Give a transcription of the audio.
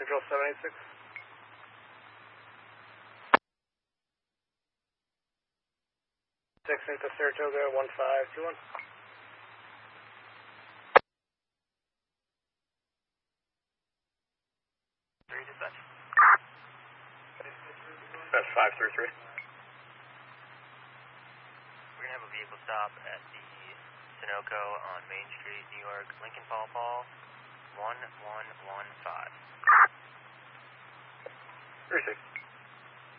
Central 786. Six into Saratoga 1521. Dispatch. That's 533. We're going to have a vehicle stop at the Sunoco on Main Street, New York, Lincoln Paul Paul, 1115. 36.